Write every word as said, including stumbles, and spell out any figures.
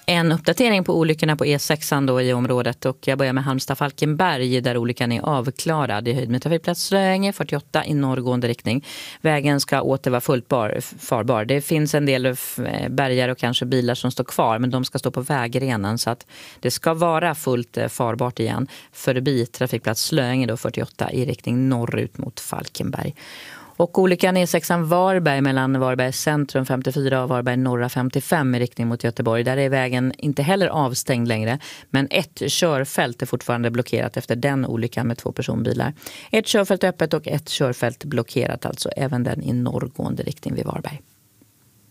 En uppdatering på olyckorna på E sexan då i området, och jag börjar med Halmstad-Falkenberg där olyckan är avklarad i höjd med trafikplats Slöinge fyrtioåtta i norrgående riktning. Vägen ska åter vara fullt bar, farbar. Det finns en del bergar och kanske bilar som står kvar, men de ska stå på vägrenen så att det ska vara fullt farbart igen förbi trafikplats Slöinge då fyrtioåtta i riktning norrut mot Falkenberg. Och olyckan E sexan Varberg mellan Varberg centrum femtiofyra och Varberg norra femtiofem i riktning mot Göteborg. Där är vägen inte heller avstängd längre, men ett körfält är fortfarande blockerat efter den olyckan med två personbilar. Ett körfält öppet och ett körfält blockerat, alltså även den i norrgående riktning vid Varberg.